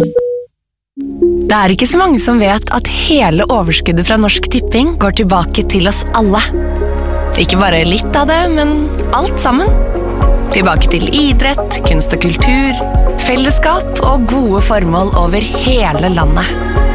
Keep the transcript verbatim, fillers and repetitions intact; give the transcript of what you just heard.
Det er ikke så mange som vet at hele overskuddet fra Norsk Tipping går tilbake til oss alle. Ikke bare litt av det, men alt sammen. Tilbake til idrett, kunst og kultur, fellesskap og gode formål over hele landet.